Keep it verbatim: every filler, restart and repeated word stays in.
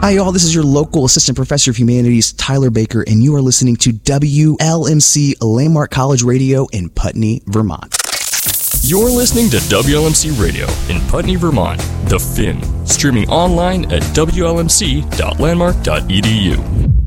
Hi, y'all. This is your local Assistant Professor of Humanities, Tyler Baker, and you are listening to W L M C Landmark College Radio in Putney, Vermont. You're listening to W L M C Radio in Putney, Vermont, The Fin, streaming online at W L M C dot landmark dot E D U.